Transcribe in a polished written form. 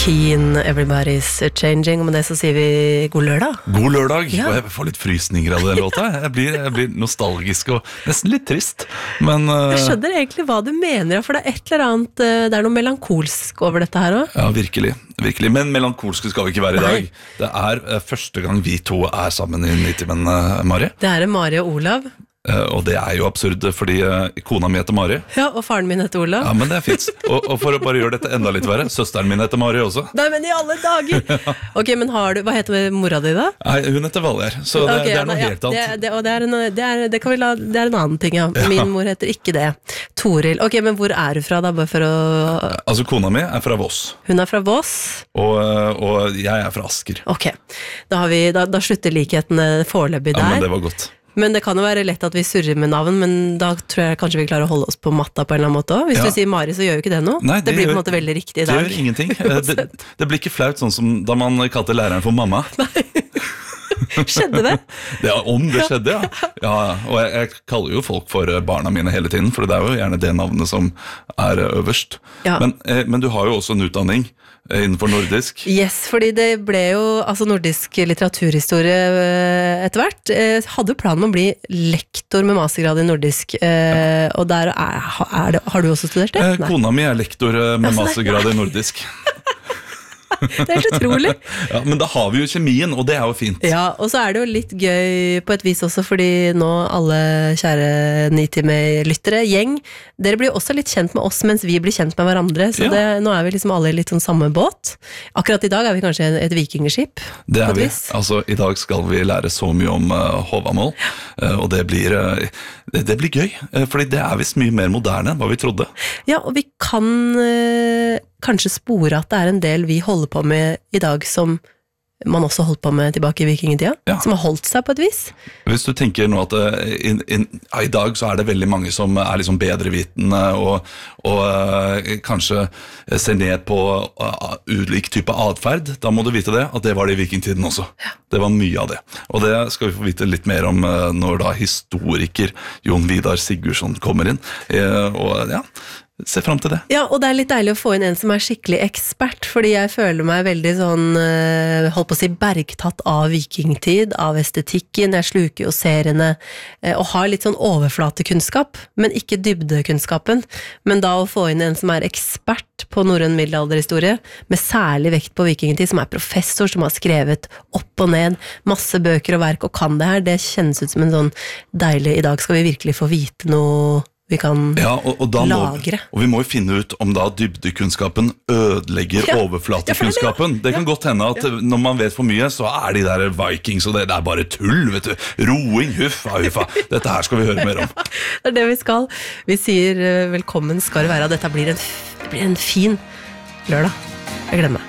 Keen, everybody's changing. Og med det så sier vi god lørdag. God lørdag, Ja. og jeg får litt frysninger av den låta. Jeg blir nostalgisk og nesten litt trist. Men Jeg skjønner egentlig hva du mener, for det er et eller annet, det er noe melankolsk over dette her også. ja, virkelig. Men melankolske skal vi ikke være i dag. Det er første gang vi to er sammen i Nitimen, Mari. Det er Mari og Olav. Og det er jo absurd, fordi kona mi heter Mari. Ja, og faren min heter Olav. Ja, men det er fint. Og for å bare gjøre dette enda litt verre, søsteren min heter Mari også. Nei, men i alle dager! Ok, men hva heter mora di da? Nei, hun heter Valgjerd, så det er noe helt annet. Det er en annen ting, ja. Min mor heter ikke det. Toril. Ok, men hvor er du fra da, bare for å... Altså, kona mi er fra Voss. Hun er fra Voss. Og jeg er fra Asker. Ok, da slutter likhetene foreløpig der. Ja, men det var godt. Men det kan jo være lett at vi surrer med navn, men da tror jeg kanskje vi klarer å holde oss på matta på en eller annen måte også. Hvis Ja. du sier Mari, så gjør jo ikke det noe. Nei, det blir på en måte veldig riktig i dag. Det gjør ingenting. Det blir ikke flaut sånn som da man kalte læreren for mamma. Skjedde det? Ja, om det skjedde, ja. Ja, og jeg kaller jo folk for barna mine hele tiden, for det er jo gjerne det navnet som er øverst. Ja. Men du har jo også en utdanning innenfor nordisk. Yes, fordi det ble jo nordisk litteraturhistorie etter hvert. Hadde jo planen om å bli lektor med mastergrad i nordisk, og der har du også studert det? Nei. Kona mi er lektor med mastergrad i nordisk. Det er helt utrolig. Ja, men da har vi jo kjemien, og det er jo fint. Ja, og så er det jo litt gøy på et vis også, fordi nå alle kjære Nitime-lyttere, gjeng, dere blir også litt kjent med oss mens vi blir kjent med hverandre, så Ja. nå er vi liksom alle litt sånn samme båt. Akkurat i dag er vi kanskje et vikingskip. Det på er et vi. vis. Altså, i dag skal vi lære så mye om Håvamål, og det blir gøy, fordi det er visst mye mer moderne enn hva vi trodde. Ja, og vi kan kanskje spore at det er en del vi holder på med i dag som man også holdt på med tilbake i vikingtida, Ja. som har holdt seg på et vis. Hvis du tenker nå at i dag så er det veldig mange som er liksom bedrevitende og kanskje ser ned på ulik type adferd, da må du vite det, at det var det i vikingtiden også. Ja. Det var mye av det. Og det skal vi få vite litt mer om når da historiker Jon Vidar Sigurdsson kommer inn. Og ja, se frem til det. Ja, og det er litt deilig å få inn en som er skikkelig ekspert, fordi jeg føler meg veldig sånn, holdt på å si, bergtatt av vikingtid, av estetikken, jeg sluker jo seriene, og har litt sånn overflatekunnskap, men ikke dybdekunnskapen. Men da å få inn en som er ekspert på norrøn middelalderhistorie, med særlig vekt på vikingtid, som er professor, som har skrevet opp og ned, masse bøker og verk, og kan det her, det kjennes ut som en sånn deilig, i dag skal vi virkelig få vite noe vi kan lagre. Og vi må jo finne ut om da dybdekunnskapen ødelegger overflatekunnskapen. Det kan godt hende at når man vet for mye, så er de der vikings, og det er bare tull, vet du. Roing, huffa. Dette her skal vi høre mer om. Det er det vi skal. Vi sier velkommen skal det være. Dette blir en fin lørdag. Jeg gleder meg.